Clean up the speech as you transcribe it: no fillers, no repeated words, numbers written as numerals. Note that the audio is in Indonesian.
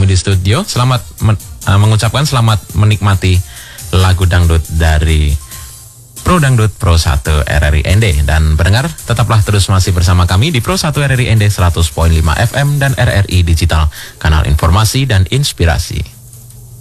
di studio. Selamat mengucapkan selamat menikmati lagu dangdut dari Pro Dangdut Pro 1 RRI ND. Dan pendengar, tetaplah terus masih bersama kami di Pro 1 RRI ND 100.5 FM dan RRI Digital, kanal informasi dan inspirasi.